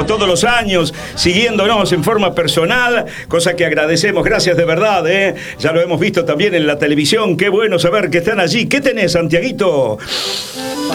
todos los años, siguiéndonos en forma personal, cosa que agradecemos. Gracias de verdad, ¿eh? Ya lo hemos visto también en la televisión. Qué bueno saber que están allí. ¿Qué tenés, Santiaguito?